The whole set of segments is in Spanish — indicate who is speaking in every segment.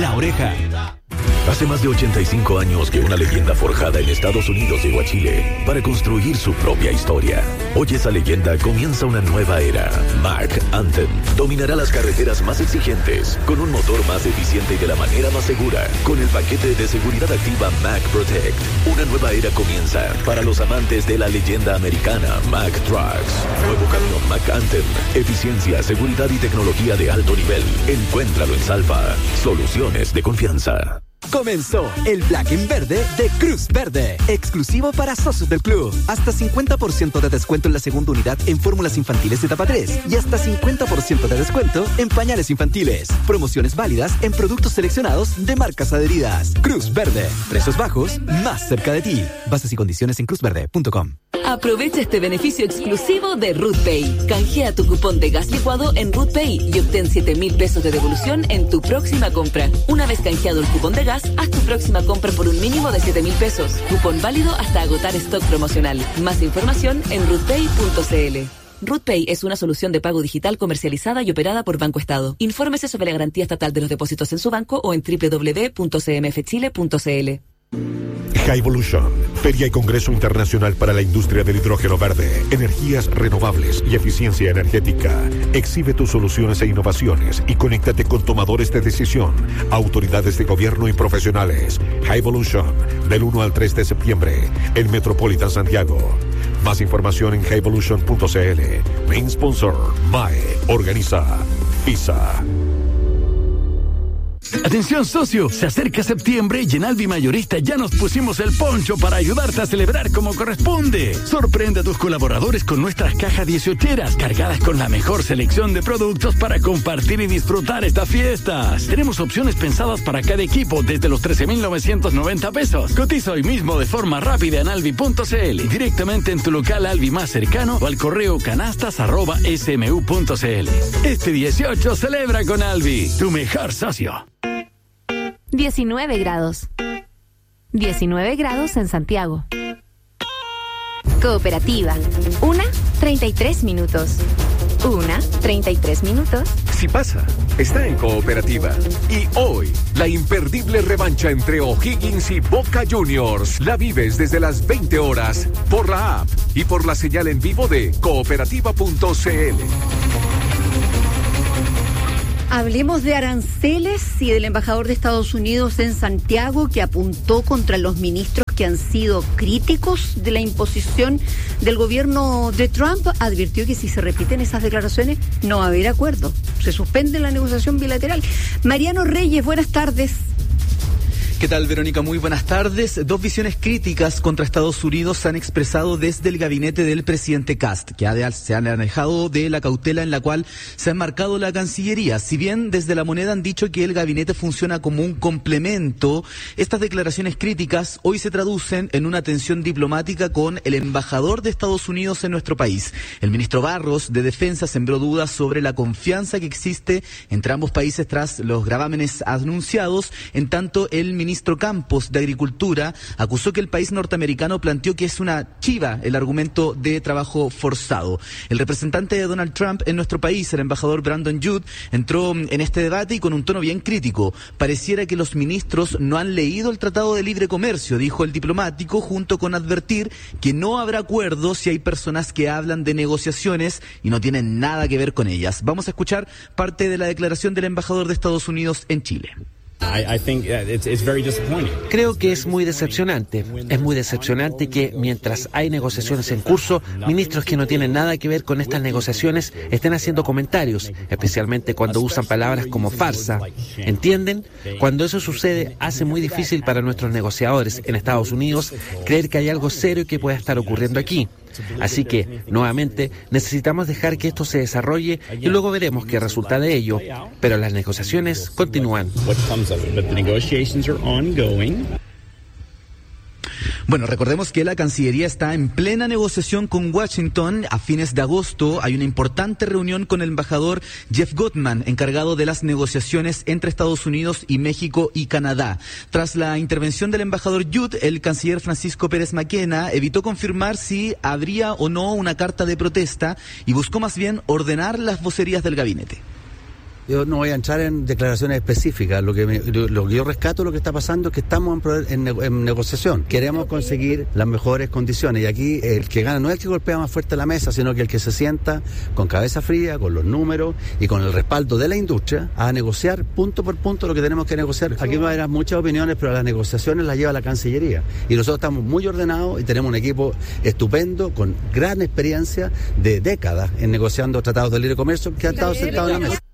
Speaker 1: La Oreja.
Speaker 2: Hace más de 85 años que una leyenda forjada en Estados Unidos llegó a Chile para construir su propia historia. Hoy esa leyenda comienza una nueva era. Mack Anthem dominará las carreteras más exigentes, con un motor más eficiente y de la manera más segura, con el paquete de seguridad activa Mack Protect. Una nueva era comienza para los amantes de la leyenda americana Mack Trucks. Nuevo camión Mack Anthem. Eficiencia, seguridad y tecnología de alto nivel. Encuéntralo en Salva. Soluciones de confianza.
Speaker 1: Comenzó el Black en Verde de Cruz Verde, exclusivo para socios del club. Hasta 50% de descuento en la segunda unidad en fórmulas infantiles de etapa 3 y hasta 50% de descuento en pañales infantiles. Promociones válidas en productos seleccionados de marcas adheridas. Cruz Verde, precios bajos, más cerca de ti. Bases y condiciones en cruzverde.com.
Speaker 3: Aprovecha este beneficio exclusivo de RootPay. Canjea tu cupón de gas licuado en RootPay y obtén 7,000 pesos de devolución en tu próxima compra. Una vez canjeado el cupón de gas, haz tu próxima compra por un mínimo de 7,000 pesos. Cupón válido hasta agotar stock promocional. Más información en rootpay.cl. RootPay es una solución de pago digital comercializada y operada por Banco Estado. Infórmese sobre la garantía estatal de los depósitos en su banco o en www.cmfchile.cl.
Speaker 4: Highvolution, Feria y Congreso Internacional para la Industria del Hidrógeno Verde, Energías Renovables y Eficiencia Energética. Exhibe tus soluciones e innovaciones y conéctate con tomadores de decisión, autoridades de gobierno y profesionales. Highvolution, del 1 al 3 de septiembre, en Metropolitan Santiago. Más información en highvolution.cl. Main sponsor, MAE. Organiza PISA.
Speaker 5: Atención socio, se acerca septiembre y en Alvi Mayorista ya nos pusimos el poncho para ayudarte a celebrar como corresponde. Sorprende a tus colaboradores con nuestras cajas 18eras cargadas con la mejor selección de productos para compartir y disfrutar estas fiestas. Tenemos opciones pensadas para cada equipo desde los 13,990 pesos. Cotiza hoy mismo de forma rápida en alvi.cl, directamente en tu local Alvi más cercano o al correo canastas@smu.cl. Este 18 celebra con Alvi, tu mejor socio.
Speaker 6: 19 grados. 19 grados en Santiago. Cooperativa. 1:33 minutos. 1:33 minutos.
Speaker 7: Si pasa, está en Cooperativa. Y hoy, la imperdible revancha entre O'Higgins y Boca Juniors. La vives desde las 20 horas por la app y por la señal en vivo de cooperativa.cl.
Speaker 8: Hablemos de aranceles y del embajador de Estados Unidos en Santiago, que apuntó contra los ministros que han sido críticos de la imposición del gobierno de Trump. Advirtió que si se repiten esas declaraciones no va a haber acuerdo. Se suspende la negociación bilateral. Mariano Reyes, buenas tardes.
Speaker 9: ¿Qué tal, Verónica? Muy buenas tardes. Dos visiones críticas contra Estados Unidos se han expresado desde el gabinete del presidente Kast, que se han alejado de la cautela en la cual se ha enmarcado la Cancillería. Si bien desde La Moneda han dicho que el gabinete funciona como un complemento, estas declaraciones críticas hoy se traducen en una tensión diplomática con el embajador de Estados Unidos en nuestro país. El ministro Barros de Defensa sembró dudas sobre la confianza que existe entre ambos países tras los gravámenes anunciados, en tanto el ministro Campos de Agricultura acusó que el país norteamericano planteó que es una chiva el argumento de trabajo forzado. El representante de Donald Trump en nuestro país, el embajador Brandon Judd, entró en este debate y con un tono bien crítico. Pareciera que los ministros no han leído el Tratado de Libre Comercio, dijo el diplomático, junto con advertir que no habrá acuerdo si hay personas que hablan de negociaciones y no tienen nada que ver con ellas. Vamos a escuchar parte de la declaración del embajador de Estados Unidos en Chile.
Speaker 10: Creo que es muy decepcionante. Es muy decepcionante que mientras hay negociaciones en curso, ministros que no tienen nada que ver con estas negociaciones estén haciendo comentarios, especialmente cuando usan palabras como farsa. ¿Entienden? Cuando eso sucede, hace muy difícil para nuestros negociadores en Estados Unidos creer que hay algo serio que pueda estar ocurriendo aquí. Así que, nuevamente, necesitamos dejar que esto se desarrolle y luego veremos qué resulta de ello. Pero las negociaciones continúan.
Speaker 9: Bueno, recordemos que la Cancillería está en plena negociación con Washington. A fines de agosto hay una importante reunión con el embajador Jeff Goodman, encargado de las negociaciones entre Estados Unidos y México y Canadá. Tras la intervención del embajador Judd, el canciller Francisco Pérez Maquena evitó confirmar si habría o no una carta de protesta y buscó más bien ordenar las vocerías del gabinete.
Speaker 11: Yo no voy a entrar en declaraciones específicas. Lo que yo rescato, lo que está pasando es que estamos en negociación. Queremos conseguir las mejores condiciones. Y aquí el que gana no es el que golpea más fuerte la mesa, sino que el que se sienta con cabeza fría, con los números y con el respaldo de la industria a negociar punto por punto lo que tenemos que negociar. Aquí va a haber muchas opiniones, pero las negociaciones las lleva la Cancillería. Y nosotros estamos muy ordenados y tenemos un equipo estupendo, con gran experiencia de décadas en negociando tratados de libre comercio que han estado sentados en la mesa.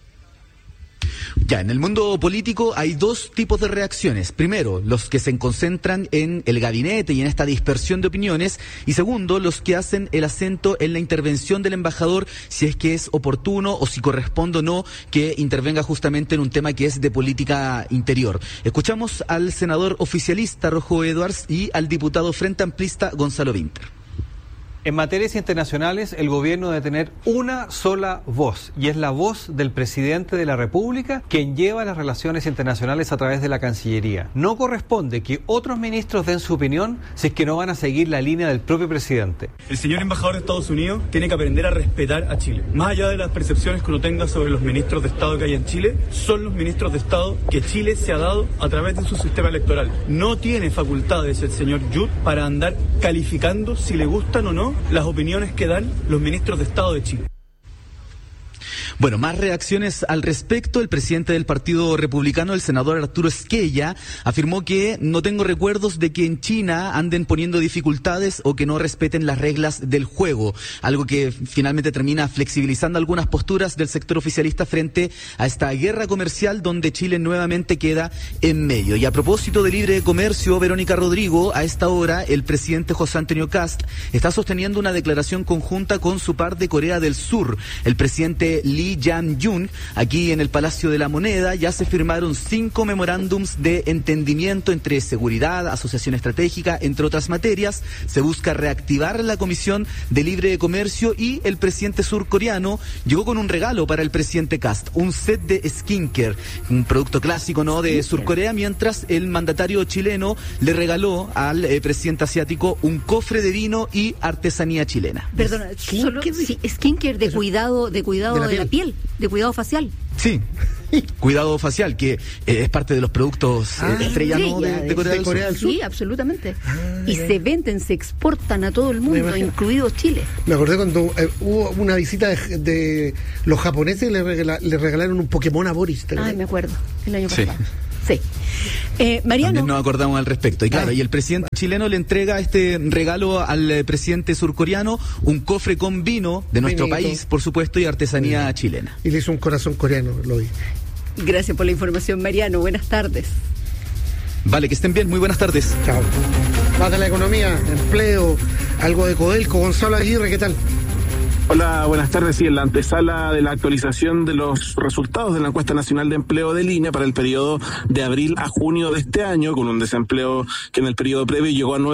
Speaker 9: Ya, en el mundo político hay dos tipos de reacciones. Primero, los que se concentran en el gabinete y en esta dispersión de opiniones. Y segundo, los que hacen el acento en la intervención del embajador, si es que es oportuno o si corresponde o no que intervenga justamente en un tema que es de política interior. Escuchamos al senador oficialista Rojo Edwards y al diputado frente amplista Gonzalo Vinter.
Speaker 12: En materias internacionales, el gobierno debe tener una sola voz, y es la voz del presidente de la República, quien lleva las relaciones internacionales a través de la Cancillería. No corresponde que otros ministros den su opinión si es que no van a seguir la línea del propio presidente.
Speaker 13: El señor embajador de Estados Unidos tiene que aprender a respetar a Chile. Más allá de las percepciones que uno tenga sobre los ministros de Estado que hay en Chile, son los ministros de Estado que Chile se ha dado a través de su sistema electoral. No tiene facultades el señor Yud para andar calificando si le gustan o no las opiniones que dan los ministros de Estado de Chile.
Speaker 9: Bueno, más reacciones al respecto. El presidente del Partido Republicano, el senador Arturo Esquella, afirmó que no tengo recuerdos de que en China anden poniendo dificultades o que no respeten las reglas del juego, algo que finalmente termina flexibilizando algunas posturas del sector oficialista frente a esta guerra comercial donde Chile nuevamente queda en medio. Y a propósito de libre comercio, Verónica Rodrigo, a esta hora el presidente José Antonio Kast está sosteniendo una declaración conjunta con su par de Corea del Sur, el presidente Lee Jae-myung. Aquí en el Palacio de la Moneda ya se firmaron 5 memorándums de entendimiento entre seguridad, asociación estratégica, entre otras materias. Se busca reactivar la Comisión de Libre Comercio y el presidente surcoreano llegó con un regalo para el presidente Kast, un set de skincare, un producto clásico, ¿no?, de Surcorea, mientras el mandatario chileno le regaló al presidente asiático un cofre de vino y artesanía chilena.
Speaker 8: Perdona, solo skincare de cuidado de la piel. De cuidado facial.
Speaker 9: Sí, cuidado facial, que es parte de los productos estrella,
Speaker 8: sí,
Speaker 9: ¿no?, de Corea del Sur.
Speaker 8: Sí, absolutamente. Y se venden, se exportan a todo el mundo, incluido Chile.
Speaker 14: Me acordé cuando hubo una visita de los japoneses y le regalaron un Pokémon a Boris.
Speaker 8: Me acuerdo, el año pasado. Sí. Mariano.
Speaker 9: También nos acordamos al respecto. Y claro, y el presidente chileno le entrega este regalo al presidente surcoreano, un cofre con vino de nuestro país, por supuesto, y artesanía chilena.
Speaker 14: Y le hizo un corazón coreano, lo vi.
Speaker 8: Gracias por la información, Mariano. Buenas tardes.
Speaker 9: Vale, que estén bien. Muy buenas tardes.
Speaker 14: Chao. Más de la economía, empleo, algo de Codelco. Gonzalo Aguirre, ¿qué tal?
Speaker 15: Hola, buenas tardes. Sí, en la antesala de la actualización de los resultados de la encuesta nacional de empleo de INE para el periodo de abril a junio de este año, con un desempleo que en el periodo previo llegó a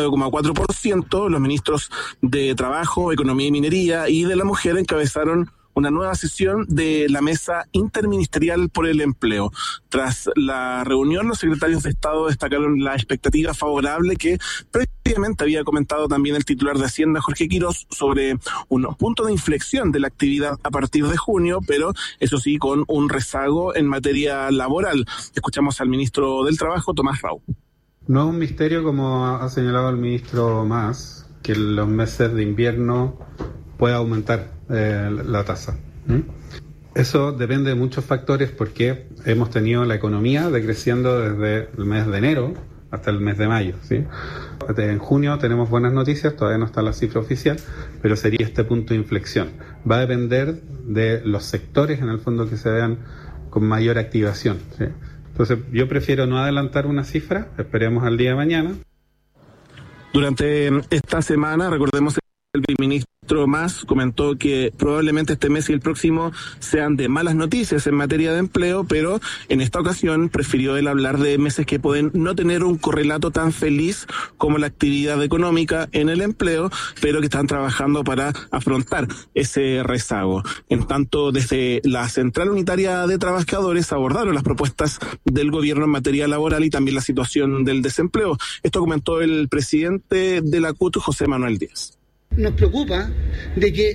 Speaker 15: 9,4%, los ministros de Trabajo, Economía y Minería y de la Mujer encabezaron una nueva sesión de la Mesa Interministerial por el Empleo. Tras la reunión, los secretarios de Estado destacaron la expectativa favorable que previamente había comentado también el titular de Hacienda, Jorge Quirós, sobre un punto de inflexión de la actividad a partir de junio, pero eso sí, con un rezago en materia laboral. Escuchamos al ministro del Trabajo, Tomás Rau.
Speaker 16: No es un misterio, como ha señalado el ministro Mas, que en los meses de invierno puede aumentar la tasa. Eso depende de muchos factores, porque hemos tenido la economía decreciendo desde el mes de enero hasta el mes de mayo, ¿sí? En junio tenemos buenas noticias, todavía no está la cifra oficial, pero sería este punto de inflexión. Va a depender de los sectores, en el fondo, que se vean con mayor activación, ¿sí? Entonces yo prefiero no adelantar una cifra, esperemos al día de mañana.
Speaker 15: Durante esta semana, recordemos, el ministro Mas comentó que probablemente este mes y el próximo sean de malas noticias en materia de empleo, pero en esta ocasión prefirió él hablar de meses que pueden no tener un correlato tan feliz como la actividad económica en el empleo, pero que están trabajando para afrontar ese rezago. En tanto, desde la Central Unitaria de Trabajadores abordaron las propuestas del gobierno en materia laboral y también la situación del desempleo. Esto comentó el presidente de la CUT, José Manuel Díaz.
Speaker 14: Nos preocupa de que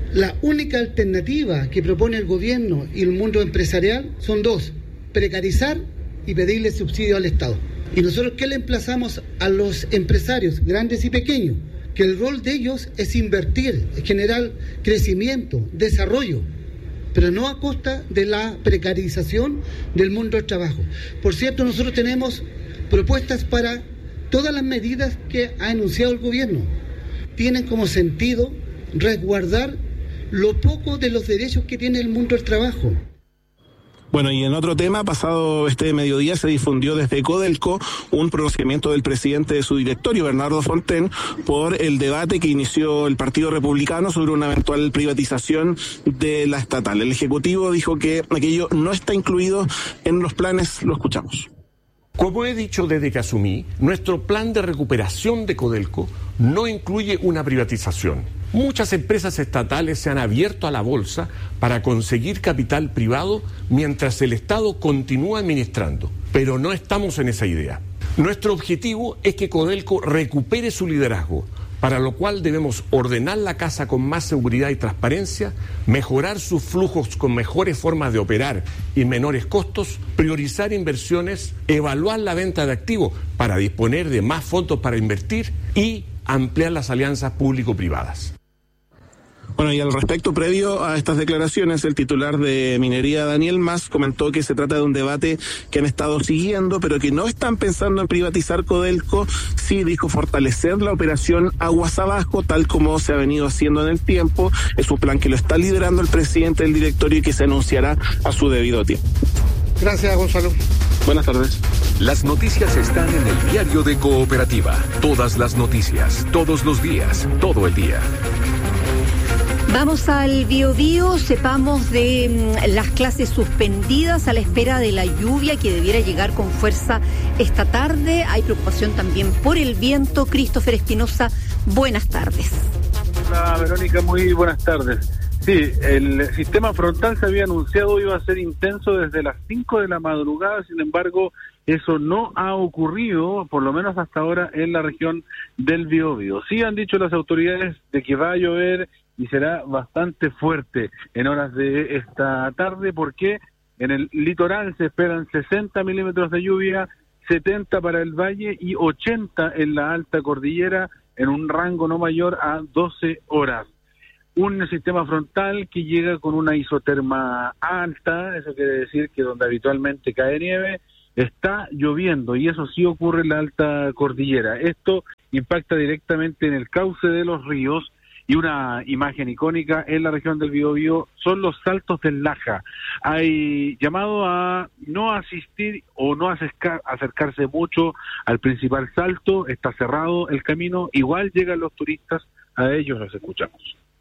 Speaker 14: La única alternativa que propone el gobierno y el mundo empresarial son dos: precarizar y pedirle subsidio al Estado. ¿Y nosotros qué le emplazamos a los empresarios, grandes y pequeños? Que el rol de ellos es invertir, generar crecimiento, desarrollo, pero no a costa de la precarización del mundo del trabajo. Por cierto, nosotros tenemos propuestas para todas las medidas que ha anunciado el gobierno. Tienen como sentido resguardar lo poco de los derechos que tiene el mundo del trabajo.
Speaker 15: Bueno, y en otro tema, pasado este mediodía se difundió desde Codelco un pronunciamiento del presidente de su directorio, Bernardo Fontaine, por el debate que inició el Partido Republicano sobre una eventual privatización de la estatal. El Ejecutivo dijo que aquello no está incluido en los planes. Lo escuchamos.
Speaker 17: Como he dicho desde que asumí, nuestro plan de recuperación de Codelco no incluye una privatización. Muchas empresas estatales se han abierto a la bolsa para conseguir capital privado mientras el Estado continúa administrando, pero no estamos en esa idea. Nuestro objetivo es que Codelco recupere su liderazgo, para lo cual debemos ordenar la casa con más seguridad y transparencia, mejorar sus flujos con mejores formas de operar y menores costos, priorizar inversiones, evaluar la venta de activos para disponer de más fondos para invertir y ampliar las alianzas público-privadas.
Speaker 15: Bueno, y al respecto, previo a estas declaraciones, el titular de Minería, Daniel Mas, comentó que se trata de un debate que han estado siguiendo, pero que no están pensando en privatizar Codelco. Sí, dijo, fortalecer la operación aguas abajo, tal como se ha venido haciendo en el tiempo. Es un plan que lo está liderando el presidente del directorio y que se anunciará a su debido tiempo.
Speaker 14: Gracias, Gonzalo.
Speaker 15: Buenas tardes.
Speaker 7: Las noticias están en el diario de Cooperativa. Todas las noticias, todos los días, todo el día.
Speaker 8: Vamos al Biobío, sepamos de las clases suspendidas a la espera de la lluvia que debiera llegar con fuerza esta tarde. Hay preocupación también por el viento. Christopher Espinosa, buenas tardes.
Speaker 18: Hola Verónica, muy buenas tardes. Sí, el sistema frontal se había anunciado iba a ser intenso desde las 5 de la madrugada, sin embargo, eso no ha ocurrido, por lo menos hasta ahora, en la región del Biobío. Sí han dicho las autoridades de que va a llover y será bastante fuerte en horas de esta tarde, porque en el litoral se esperan 60 milímetros de lluvia, 70 para el valle y 80 en la alta cordillera, en un rango no mayor a 12 horas. Un sistema frontal que llega con una isoterma alta, eso quiere decir que donde habitualmente cae nieve, está lloviendo, y eso sí ocurre en la alta cordillera. Esto impacta directamente en el cauce de los ríos, y una imagen icónica en la región del Biobío son los saltos del Laja. Hay llamado a no asistir o no acercarse mucho al principal salto, está cerrado el camino, igual llegan los turistas, a ellos los escuchamos.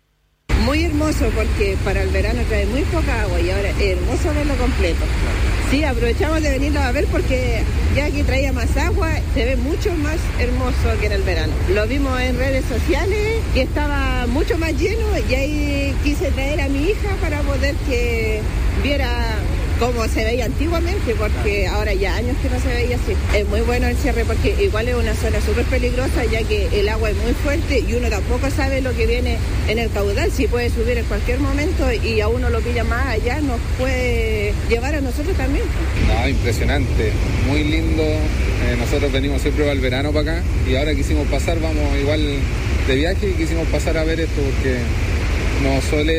Speaker 19: Muy hermoso porque para el verano trae muy poca agua y ahora es hermoso verlo completo. Sí, aprovechamos de venirlo a ver porque ya que traía más agua, se ve mucho más hermoso que en el verano. Lo vimos en redes sociales y estaba mucho más lleno y ahí quise traer a mi hija para poder que viera cómo se veía antiguamente, porque ahora ya años que no se veía así. Es muy bueno el cierre porque igual es una zona súper peligrosa, ya que el agua es muy fuerte y uno tampoco sabe lo que viene en el caudal, si puede subir en cualquier momento y a uno lo pilla más allá, nos puede llevar a nosotros también.
Speaker 20: No, impresionante, muy lindo. Nosotros venimos siempre para el verano para acá y ahora quisimos pasar, vamos igual de viaje y quisimos pasar a ver esto porque no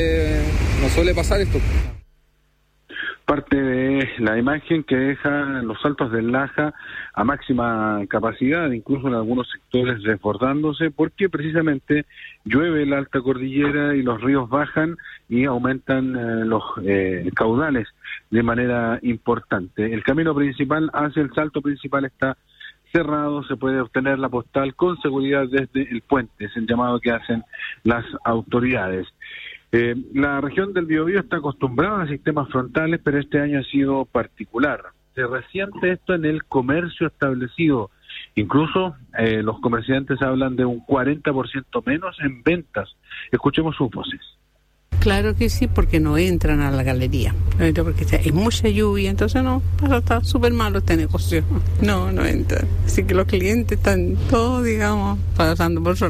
Speaker 20: suele pasar esto.
Speaker 18: Parte de la imagen que dejan los saltos del Laja a máxima capacidad, incluso en algunos sectores desbordándose, porque precisamente llueve en la alta cordillera y los ríos bajan y aumentan los caudales de manera importante. El camino principal hacia el salto principal está cerrado, se puede obtener la postal con seguridad desde el puente, es el llamado que hacen las autoridades. La región del Biobío está acostumbrada a sistemas frontales, pero este año ha sido particular. Se resiente esto en el comercio establecido. Incluso los comerciantes hablan de un 40% menos en ventas. Escuchemos sus voces.
Speaker 21: Claro que sí, porque no entran a la galería. Porque hay mucha lluvia, entonces no, está súper malo este negocio. No entran. Así que los clientes están todos, digamos, pasando por otro lado.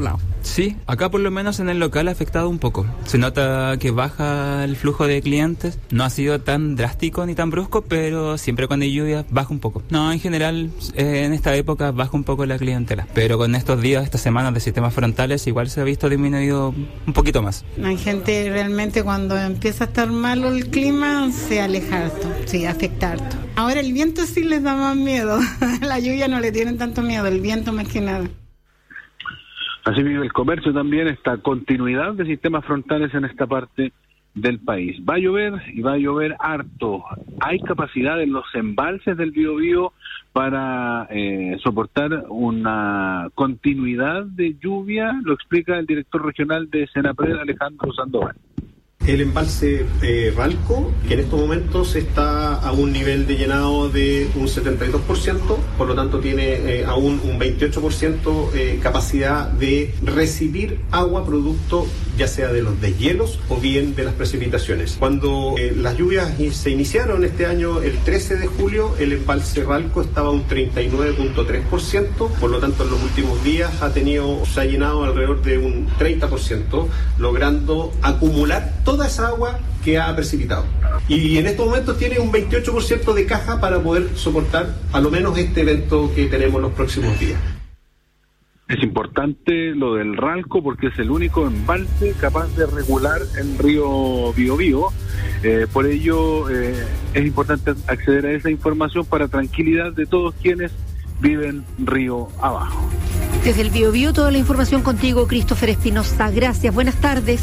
Speaker 2: Sí, acá por lo menos en el local ha afectado un poco. Se nota que baja el flujo de clientes. No ha sido tan drástico ni tan brusco, pero siempre cuando hay lluvia baja un poco. No, en general en esta época baja un poco la clientela. Pero con estos días, estas semanas de sistemas frontales, igual se ha visto disminuido un poquito más.
Speaker 21: Hay gente realmente cuando empieza a estar malo el clima se aleja harto, sí, afecta harto. Ahora el viento sí les da más miedo. La lluvia no le tienen tanto miedo, el viento más que nada.
Speaker 18: Así vive el comercio también, esta continuidad de sistemas frontales en esta parte del país. Va a llover y va a llover harto. Hay capacidad en los embalses del Biobío para soportar una continuidad de lluvia, lo explica el director regional de Senapred, Alejandro Sandoval.
Speaker 22: El embalse Ralco, que en estos momentos está a un nivel de llenado de un 72%, por lo tanto tiene aún un 28% capacidad de recibir agua producto ya sea de los deshielos o bien de las precipitaciones. Cuando las lluvias se iniciaron este año, el 13 de julio, el embalse Ralco estaba a un 39.3%, por lo tanto en los últimos días se ha llenado alrededor de un 30%, logrando acumular toda esa agua que ha precipitado. Y en estos momentos tiene un 28% de caja para poder soportar a lo menos este evento que tenemos los próximos días.
Speaker 18: Es importante lo del Ralco porque es el único embalse capaz de regular el río Biobío. Por ello es importante acceder a esa información para tranquilidad de todos quienes viven río abajo.
Speaker 8: Desde el Biobío toda la información contigo, Christopher Espinosa. Gracias, buenas tardes.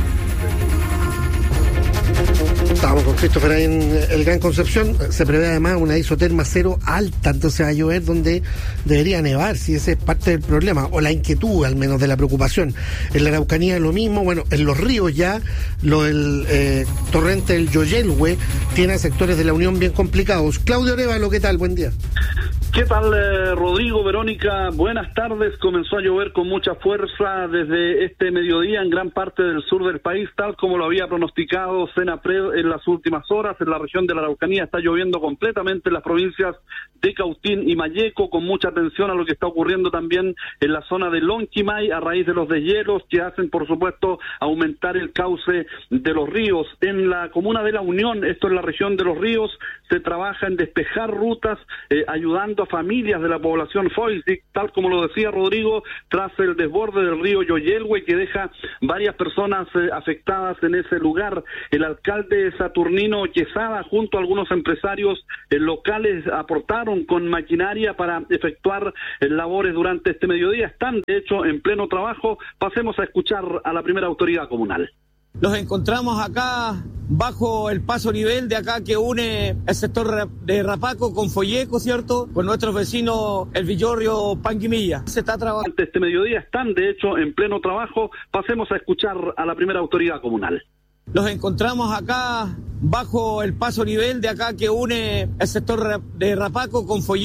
Speaker 23: Estamos con Christopher ahí en el Gran Concepción. Se prevé además una isoterma cero alta, entonces va a llover donde debería nevar, si ese es parte del problema, o la inquietud al menos de la preocupación. En la Araucanía es lo mismo, bueno, en los ríos ya, lo del torrente del Yoyelhue tiene sectores de la Unión bien complicados. Claudio Arevalo, ¿qué tal? Buen día.
Speaker 24: ¿Qué tal, Rodrigo, Verónica? Buenas tardes. Comenzó a llover con mucha fuerza desde este mediodía en gran parte del sur del país, tal como lo había pronosticado Senapred en las últimas horas. En la región de la Araucanía está lloviendo completamente en las provincias de Cautín y Malleco, con mucha atención a lo que está ocurriendo también en la zona de Lonquimay a raíz de los deshielos que hacen, por supuesto, aumentar el cauce de los ríos. En la comuna de La Unión, esto es la región de los ríos, se trabaja en despejar rutas, ayudando a familias de la población Foysic, tal como lo decía Rodrigo, tras el desborde del río Yoyelhue que deja varias personas afectadas en ese lugar. El alcalde Saturnino Quesada junto a algunos empresarios locales aportaron con maquinaria para efectuar labores durante este mediodía. Están de hecho en pleno trabajo. Pasemos a escuchar a la primera autoridad comunal.
Speaker 25: Nos encontramos acá bajo el paso nivel de acá que une el sector de Rapaco con Folleco, ¿cierto? Con nuestros vecinos El Villorrio, Panguimilla. Se está trabajando.
Speaker 24: Este mediodía están de hecho en pleno trabajo. Pasemos a escuchar a la primera autoridad comunal.
Speaker 25: Nos encontramos acá bajo el paso nivel de acá que une el sector de Rapaco con Folleco.